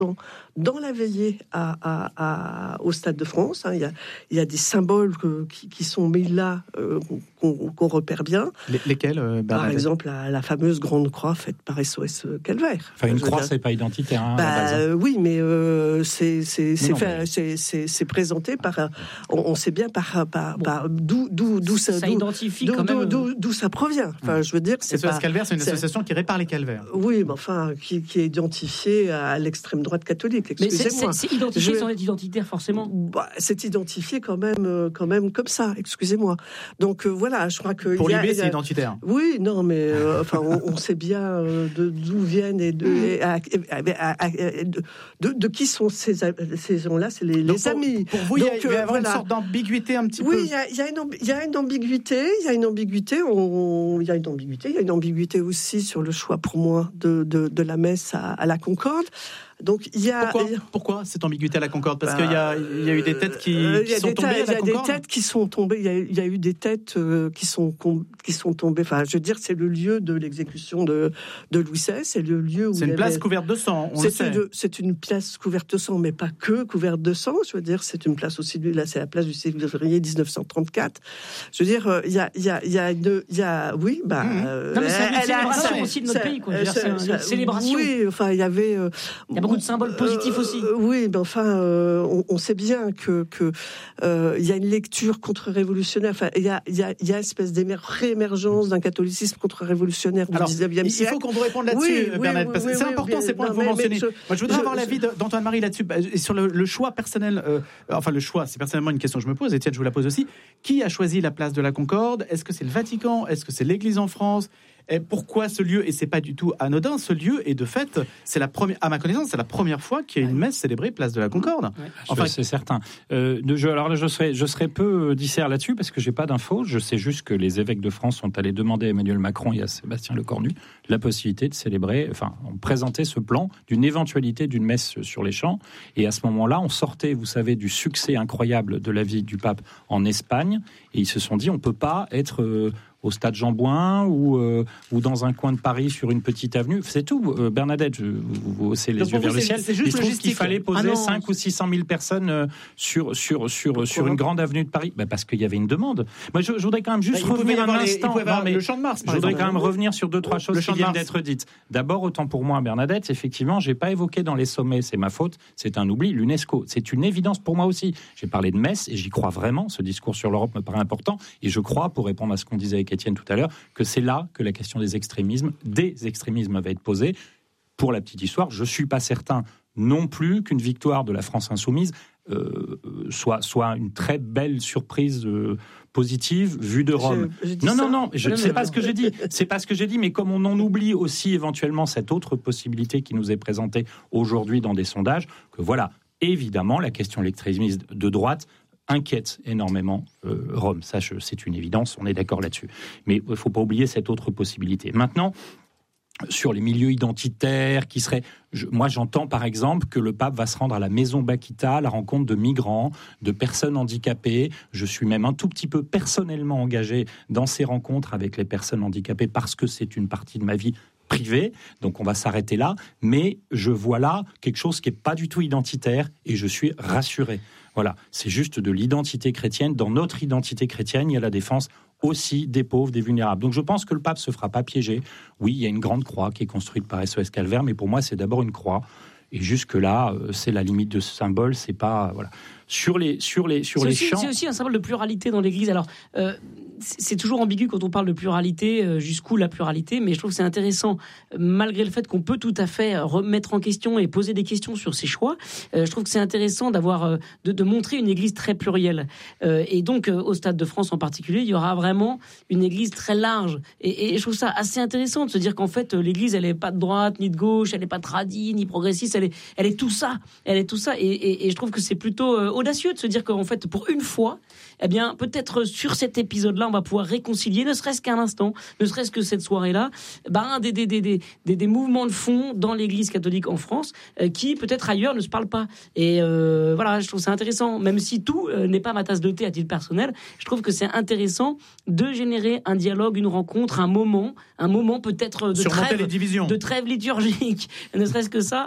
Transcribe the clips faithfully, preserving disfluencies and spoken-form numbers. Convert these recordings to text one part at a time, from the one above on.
dans la veillée à, à, à, au Stade de France. Hein. Il y a, il y a des symboles que, qui, qui sont mis là, euh, qu'on, qu'on repère bien. Les, lesquels, euh, Par exemple, la, la fameuse grande croix faite par S O S Calvaire. Enfin, une croix, dire... c'est pas identitaire. Hein, bah, euh, oui, mais euh, c'est, c'est, c'est, non, fait, mais... c'est, c'est, c'est présenté par. On, on sait bien par, par, bon. par d'où, d'où, d'où ça, ça d'où, identifie d'où, quand même. D'où, d'où, d'où ça provient. Enfin, je veux dire, c'est S O S pas. Calvaire, c'est une c'est... association qui répare les calvaires. Oui, mais enfin, qui, qui est identifiée à l'extrême droite catholique. Excusez-moi. Mais c'est, c'est, c'est identifié je... sans être identitaire, forcément. Bah, c'est identifié quand même, euh, quand même comme ça. Excusez-moi. Donc euh, voilà, je crois que pour l'I B, c'est identitaire. Oui, non, mais euh, enfin, on, on sait bien euh, de, d'où viennent et de, et à, à, à, de, de, de qui sont ces, ces gens-là. C'est les, les pour, amis. Pour vous, Donc, il y a, il y a voilà. une sorte d'ambiguïté un petit oui, peu. Oui, il y a, il y a une, il y a une ambiguïté. Il y a une ambiguïté. On, il y a une ambiguïté. Il y a une ambiguïté aussi sur le choix pour moi de, de, de la messe à, à la Concorde. Donc, il y a, pourquoi, pourquoi cette ambiguïté à la Concorde ? Parce bah, qu'il y a, il y a eu des têtes qui, euh, qui sont tombées à la Concorde. Il y a des têtes qui sont tombées. Il y a, il y a eu des têtes euh, qui sont qui sont tombées. Enfin, je veux dire, c'est le lieu de l'exécution de de Louis seize. C'est le lieu où c'est une place avait... couverte de sang. On c'est le sait. Une, c'est une place couverte de sang, mais pas que couverte de sang. Je veux dire, c'est une place aussi. Là, c'est la place du six février dix-neuf cent trente-quatre. Je veux dire, il y a, il y a, il y a, une, il y a, oui, bah. Mmh. Euh, non, mais c'est une célébration ça, aussi de notre ça, pays, quoi. Ça, c'est une célébration. Oui, enfin, il y avait. Euh, il y a beaucoup de symboles positifs. Aussi. Euh, oui, mais enfin, euh, on, on sait bien que que euh, y a une lecture contre-révolutionnaire. Enfin, il y a il y a il y a une espèce d'émergence d'un catholicisme contre-révolutionnaire du dix-neuvième siècle. Il faut qu'on vous réponde là-dessus, oui, Bernadette, oui, parce que oui, c'est oui, important oui, ces points non, que vous mais, mentionnez. Mais je, Moi, je voudrais je, avoir l'avis d'Antoine-Marie là-dessus et sur le, le choix personnel. Euh, enfin, le choix, c'est personnellement une question que je me pose. Étienne, je vous la pose aussi. Qui a choisi la place de la Concorde ? Est-ce que c'est le Vatican ? Est-ce que c'est l'Église en France ? Et pourquoi ce lieu, et c'est pas du tout anodin, ce lieu, et de fait, c'est la première, à ma connaissance, c'est la première fois qu'il y a une messe célébrée place de la Concorde. Ouais. Enfin, c'est certain. Euh, de, je, alors là, je serais, je serais peu disert là-dessus parce que j'ai pas d'infos. Je sais juste que les évêques de France sont allés demander à Emmanuel Macron et à Sébastien Lecornu la possibilité de célébrer, enfin, on présentait ce plan d'une éventualité d'une messe sur les champs. Et à ce moment-là, on sortait, vous savez, du succès incroyable de la vie du pape en Espagne, et ils se sont dit, on peut pas être euh, au stade Jean-Bouin ou, euh, ou dans un coin de Paris sur une petite avenue. C'est tout. Euh, Bernadette, je, vous, vous haussez les Donc yeux vers le ciel. C'est juste Il se trouve qu'il fallait poser ah cinq ou six cent mille personnes euh, sur, sur, sur, sur une grande avenue de Paris. Bah parce qu'il y avait une demande. Moi, je, je voudrais quand même juste bah, revenir un les, instant. Non, mais le Champ de Mars, je voudrais quand même revenir sur deux, trois choses qui viennent d'être dites. D'abord, autant pour moi, Bernadette, effectivement, j'ai pas évoqué dans les sommets, c'est ma faute, c'est un oubli, l'UNESCO. C'est une évidence pour moi aussi. J'ai parlé de messe et j'y crois vraiment. Ce discours sur l'Europe me paraît important. Et je crois, pour répondre à ce qu'on disait avec Étienne tout à l'heure, que c'est là que la question des extrémismes, des extrémismes va être posée. Pour la petite histoire, je ne suis pas certain non plus qu'une victoire de la France insoumise euh, soit, soit une très belle surprise euh, positive vue de Rome. Je, je non, non, ça. non, je ne sais pas ce que j'ai dit. C'est pas ce que j'ai dit, mais comme on en oublie aussi éventuellement cette autre possibilité qui nous est présentée aujourd'hui dans des sondages, que voilà, évidemment, la question l'extrémisme de droite inquiète énormément euh, Rome. Ça, je, c'est une évidence, on est d'accord là-dessus. Mais il ne faut pas oublier cette autre possibilité. Maintenant, sur les milieux identitaires qui seraient... Je, moi, j'entends par exemple que le pape va se rendre à la Maison Bakita à la rencontre de migrants, de personnes handicapées. Je suis même un tout petit peu personnellement engagé dans ces rencontres avec les personnes handicapées parce que c'est une partie de ma vie privée, donc on va s'arrêter là. Mais je vois là quelque chose qui n'est pas du tout identitaire et je suis rassuré. Voilà, c'est juste de l'identité chrétienne. Dans notre identité chrétienne, il y a la défense aussi des pauvres, des vulnérables. Donc je pense que le pape se fera pas piéger. Oui, il y a une grande croix qui est construite par S O S Calvaire, mais pour moi, c'est d'abord une croix. Et jusque-là, c'est la limite de ce symbole. C'est pas... Voilà. Sur les, sur les, sur c'est les aussi, champs... C'est aussi un symbole de pluralité dans l'Église. Alors, euh, c'est toujours ambigu quand on parle de pluralité, euh, jusqu'où la pluralité, mais je trouve que c'est intéressant, malgré le fait qu'on peut tout à fait remettre en question et poser des questions sur ses choix, euh, je trouve que c'est intéressant d'avoir, euh, de, de montrer une Église très plurielle. Euh, et donc, euh, au Stade de France en particulier, il y aura vraiment une Église très large. Et, et je trouve ça assez intéressant de se dire qu'en fait, l'Église, elle n'est pas de droite, ni de gauche, elle n'est pas tradie, ni progressiste, elle est, elle est tout ça. Elle est tout ça. Et, et, et je trouve que c'est plutôt euh, audacieux de se dire qu'en fait, pour une fois, eh bien, peut-être sur cet épisode-là, on va pouvoir réconcilier, ne serait-ce qu'un instant, ne serait-ce que cette soirée-là, ben, des, des, des, des, des, des mouvements de fond dans l'Église catholique en France euh, qui, peut-être ailleurs, ne se parlent pas. Et euh, voilà, je trouve ça intéressant. Même si tout euh, n'est pas ma tasse de thé à titre personnel, je trouve que c'est intéressant de générer un dialogue, une rencontre, un moment, un moment peut-être de trêve, les divisions. de trêve liturgique, ne serait-ce que ça, dans, dans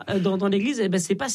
dans l'Église, eh ben, c'est pas